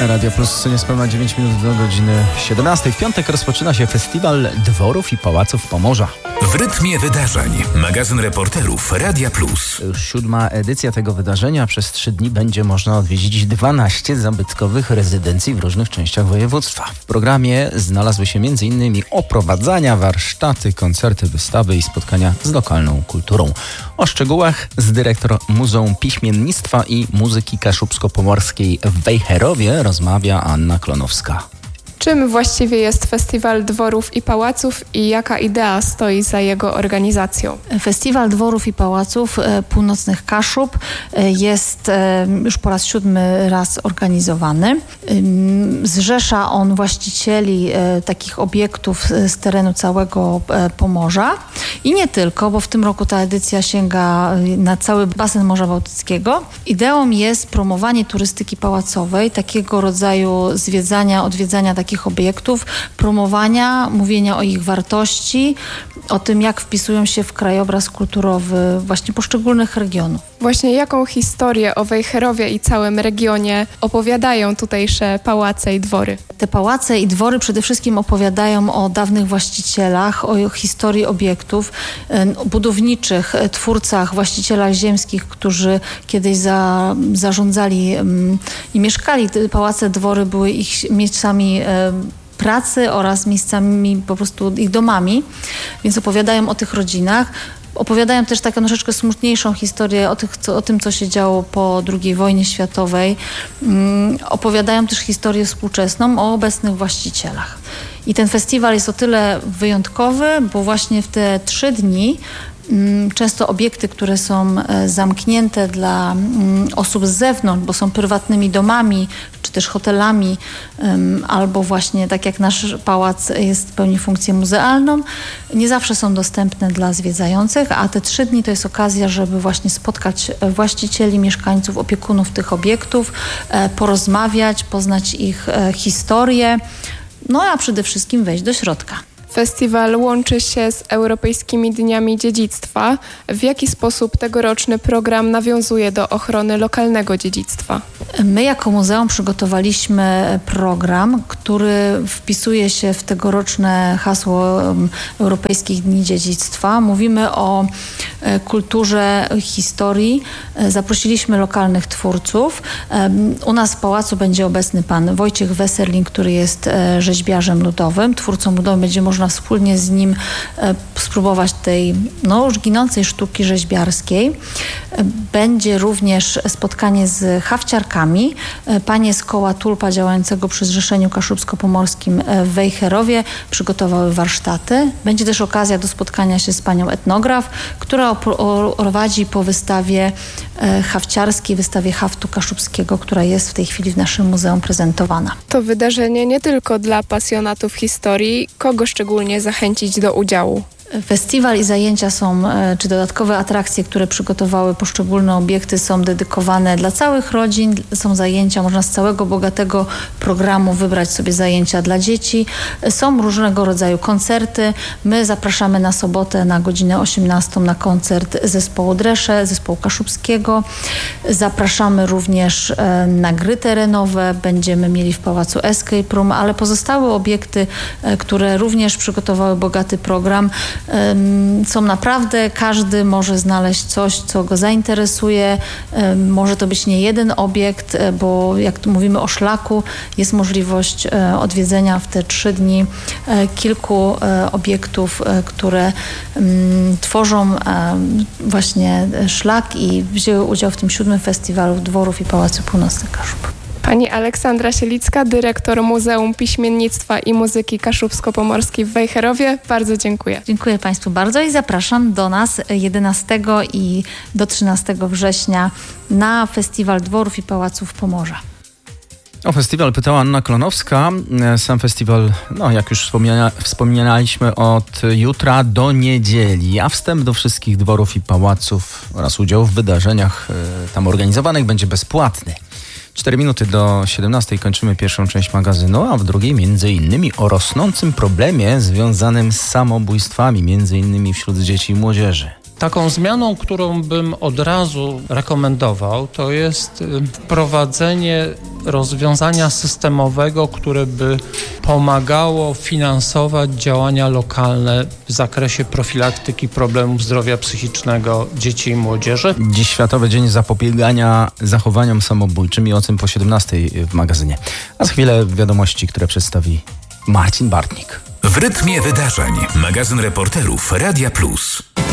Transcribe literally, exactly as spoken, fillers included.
Radio Plus, niespełna dziewięć minut do godziny siedemnastej. W piątek rozpoczyna się Festiwal Dworów i Pałaców Pomorza. W rytmie wydarzeń. Magazyn reporterów Radia Plus. Już siódma edycja tego wydarzenia. Przez trzy dni będzie można odwiedzić dwanaście zabytkowych rezydencji w różnych częściach województwa. W programie znalazły się między innymi oprowadzania, warsztaty, koncerty, wystawy i spotkania z lokalną kulturą. O szczegółach z dyrektor Muzeum Piśmiennictwa i Muzyki Kaszubsko-Pomorskiej w Wejherowie rozmawia Anna Klonowska. Czym właściwie jest Festiwal Dworów i Pałaców i jaka idea stoi za jego organizacją? Festiwal Dworów i Pałaców Północnych Kaszub jest już po raz siódmy raz organizowany. Zrzesza on właścicieli takich obiektów z terenu całego Pomorza i nie tylko, bo w tym roku ta edycja sięga na cały basen Morza Bałtyckiego. Ideą jest promowanie turystyki pałacowej, takiego rodzaju zwiedzania, odwiedzania takich obiektów, promowania, mówienia o ich wartości, o tym, jak wpisują się w krajobraz kulturowy właśnie poszczególnych regionów. Właśnie jaką historię o Wejherowie i całym regionie opowiadają tutejsze pałace i dwory? Te pałace i dwory przede wszystkim opowiadają o dawnych właścicielach, o historii obiektów, budowniczych, twórcach, właścicielach ziemskich, którzy kiedyś za, zarządzali um, i mieszkali. Te pałace, dwory były ich miejscami um, pracy oraz miejscami, po prostu ich domami, więc opowiadają o tych rodzinach. Opowiadają też taką troszeczkę smutniejszą historię o, tych, co, o tym, co się działo po drugiej wojnie światowej. Um, opowiadają też historię współczesną o obecnych właścicielach. I ten festiwal jest o tyle wyjątkowy, bo właśnie w te trzy dni często obiekty, które są zamknięte dla osób z zewnątrz, bo są prywatnymi domami, czy też hotelami, albo właśnie tak jak nasz pałac jest, pełni funkcję muzealną, nie zawsze są dostępne dla zwiedzających, a te trzy dni to jest okazja, żeby właśnie spotkać właścicieli, mieszkańców, opiekunów tych obiektów, porozmawiać, poznać ich historię, no a przede wszystkim wejść do środka. Festiwal łączy się z Europejskimi Dniami Dziedzictwa. W jaki sposób tegoroczny program nawiązuje do ochrony lokalnego dziedzictwa? My jako muzeum przygotowaliśmy program, który wpisuje się w tegoroczne hasło Europejskich Dni Dziedzictwa. Mówimy o kulturze, historii. Zaprosiliśmy lokalnych twórców. U nas w pałacu będzie obecny pan Wojciech Weserling, który jest rzeźbiarzem ludowym. Twórcą ludowym będzie można wspólnie z nim e, spróbować tej no, już ginącej sztuki rzeźbiarskiej. E, będzie również spotkanie z hawciarkami. E, panie z koła Tulpa działającego przy Zrzeszeniu Kaszubsko-Pomorskim w Wejherowie przygotowały warsztaty. Będzie też okazja do spotkania się z panią etnograf, która prowadzi po wystawie e, hawciarskiej, wystawie haftu kaszubskiego, która jest w tej chwili w naszym muzeum prezentowana. To wydarzenie nie tylko dla pasjonatów historii. Kogo szczególnie zachęcić do udziału? Festiwal i zajęcia są, czy dodatkowe atrakcje, które przygotowały poszczególne obiekty, są dedykowane dla całych rodzin. Są zajęcia, można z całego bogatego programu wybrać sobie zajęcia dla dzieci. Są różnego rodzaju koncerty. My zapraszamy na sobotę na godzinę osiemnastą na koncert zespołu Dresze, zespołu kaszubskiego. Zapraszamy również na gry terenowe. Będziemy mieli w pałacu Escape Room, ale pozostałe obiekty, które również przygotowały bogaty program, są naprawdę, każdy może znaleźć coś, co go zainteresuje. Może to być nie jeden obiekt, bo jak tu mówimy o szlaku, jest możliwość odwiedzenia w te trzy dni kilku obiektów, które tworzą właśnie szlak i wzięły udział w tym siódmym festiwalu Dworów i Pałacu Północnych Kaszub. Pani Aleksandra Sielicka, dyrektor Muzeum Piśmiennictwa i Muzyki Kaszubsko-Pomorskiej w Wejherowie. Bardzo dziękuję. Dziękuję Państwu bardzo i zapraszam do nas jedenastego i do trzynastego września na Festiwal Dworów i Pałaców Pomorza. O festiwal pytała Anna Klonowska. Sam festiwal, no jak już wspomniana, wspominaliśmy, od jutra do niedzieli, a wstęp do wszystkich dworów i pałaców oraz udział w wydarzeniach tam organizowanych będzie bezpłatny. Cztery minuty do siedemnastej kończymy pierwszą część magazynu, a w drugiej między innymi o rosnącym problemie związanym z samobójstwami, między innymi wśród dzieci i młodzieży. Taką zmianą, którą bym od razu rekomendował, to jest wprowadzenie rozwiązania systemowego, które by pomagało finansować działania lokalne w zakresie profilaktyki problemów zdrowia psychicznego dzieci i młodzieży. Dziś Światowy Dzień Zapobiegania Zachowaniom Samobójczym i o tym po siedemnastej w magazynie. A za chwilę wiadomości, które przedstawi Marcin Bartnik. W rytmie wydarzeń. Magazyn reporterów Radia Plus.